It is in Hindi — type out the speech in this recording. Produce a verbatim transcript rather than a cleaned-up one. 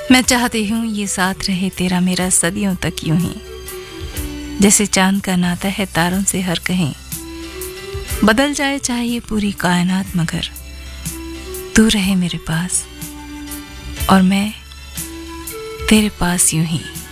मैं चाहती हूँ ये साथ रहे तेरा मेरा सदियों तक यूं ही, जैसे चांद का नाता है तारों से हर कहीं। बदल जाए चाहे पूरी कायनात मगर तू रहे मेरे पास और मैं तेरे पास यूं ही।